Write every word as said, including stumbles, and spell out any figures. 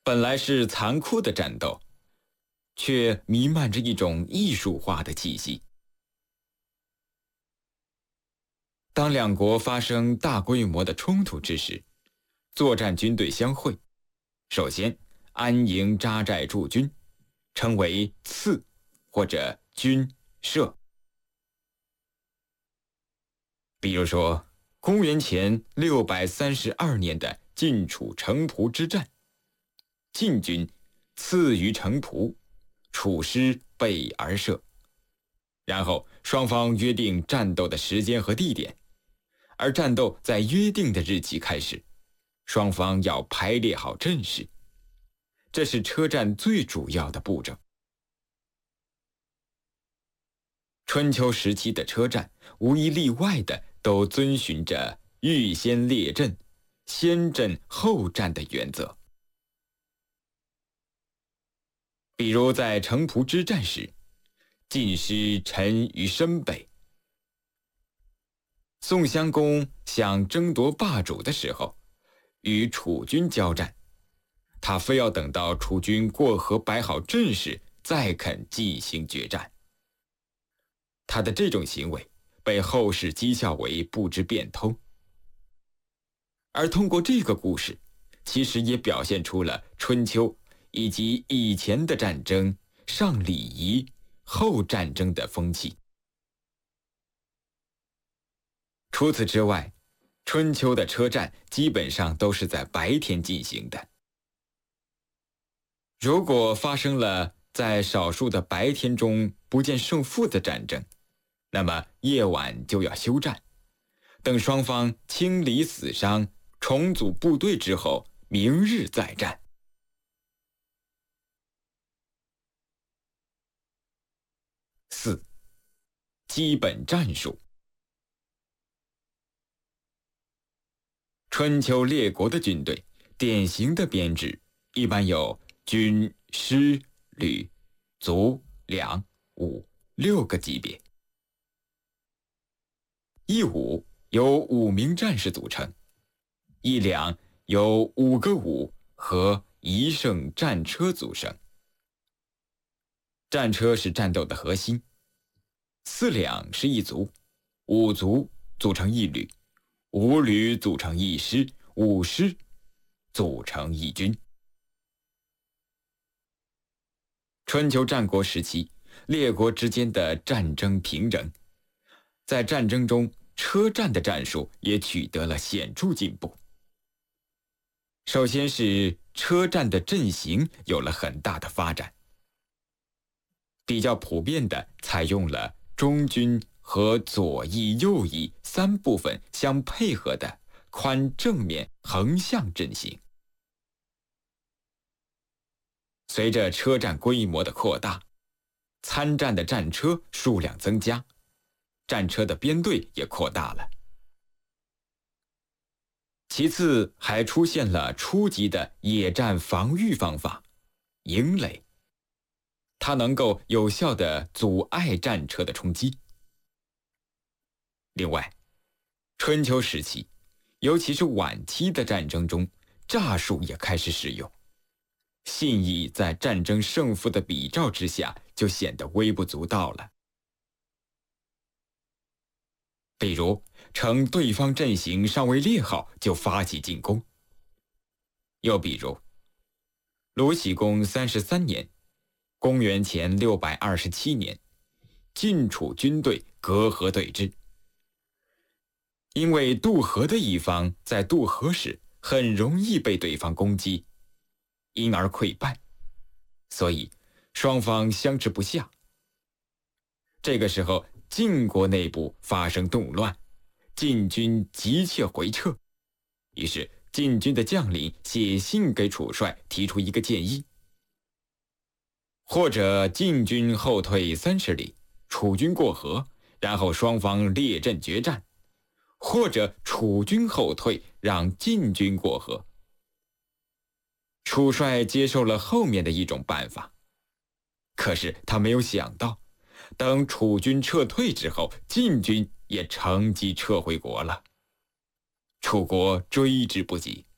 本来是残酷的战斗，却弥漫着一种艺术化的气息。当两国发生大规模的冲突之时，作战军队相会，首先安营扎寨驻军，称为刺或者军社。比如说，公元前六百三十二年的晋楚城濮之战，晋军刺于城濮，楚师备而射。然后双方约定战斗的时间和地点，而战斗在约定的日期开始，双方要排列好阵势，这是车战最主要的步骤。春秋时期的车战无一例外的都遵循着预先列阵、先阵后战的原则。比如在城濮之战时，晋师陈于深北。宋襄公想争夺霸主的时候，与楚军交战，他非要等到楚军过河摆好阵势，再肯进行决战。他的这种行为被后世讥笑为不知变通。而通过这个故事，其实也表现出了春秋以及以前的战争上礼仪后战争的风气。除此之外，春秋的车战基本上都是在白天进行的。如果发生了在少数的白天中不见胜负的战争，那么夜晚就要休战，等双方清理死伤、重组部队之后，明日再战。四、基本战术。春秋列国的军队典型的编制一般有军、师、旅、卒、两、伍六个级别。一伍由五名战士组成，一两由五个伍和一乘战车组成。战车是战斗的核心，四两是一卒，五卒组成一旅，五旅组成一师，五师组成一军。春秋战国时期，列国之间的战争平整，在战争中，车战的战术也取得了显著进步。首先是车战的阵型有了很大的发展，比较普遍的采用了中军和左翼、右翼三部分相配合的宽正面横向阵型。随着车战规模的扩大，参战的战车数量增加，战车的编队也扩大了。其次，还出现了初级的野战防御方法——营垒，它能够有效地阻碍战车的冲击。另外，春秋时期，尤其是晚期的战争中，诈术也开始使用。信义在战争胜负的比照之下，就显得微不足道了。比如，趁对方阵型尚未列好就发起进攻。又比如，鲁僖公三十三年，公元前六百二十七年，晋楚军队隔河对峙。因为渡河的一方在渡河时很容易被对方攻击，因而溃败，所以双方相持不下。这个时候，晋国内部发生动乱，晋军急切回撤。于是晋军的将领写信给楚帅，提出一个建议：或者晋军后退三十里，楚军过河，然后双方列阵决战；或者楚军后退，让晋军过河。楚帅接受了后面的一种办法，可是他没有想到，等楚军撤退之后，晋军也乘机撤回国了。楚国追之不及。